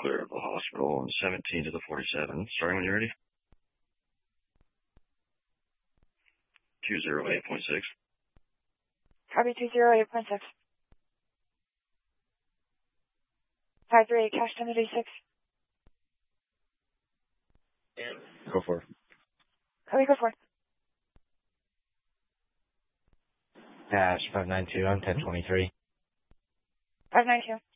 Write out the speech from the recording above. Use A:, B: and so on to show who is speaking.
A: clear of the hospital on 17 to the 47. Starting when you're ready. 208.6.
B: Copy 208.6. 538, cash 10 to D6.
A: Go for it.
B: Copy, go for it.
C: Cash 592 on 1023.
B: 592.